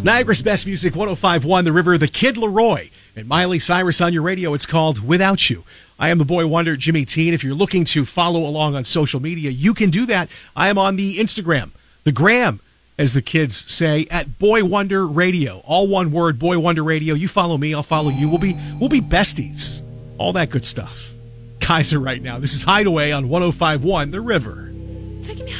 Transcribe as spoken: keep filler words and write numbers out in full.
Niagara's Best Music, one oh five point one The River, The Kid Leroy, and Miley Cyrus on your radio. It's called Without You. I am the boy wonder, Jimmy T, and if you're looking to follow along on social media, you can do that. I am on the Instagram, the gram, as the kids say, at Boy Wonder Radio. All one word, Boy Wonder Radio. You follow me, I'll follow you. We'll be we'll be besties. All that good stuff. Kaiser right now. This is Hideaway on one oh five point one The River.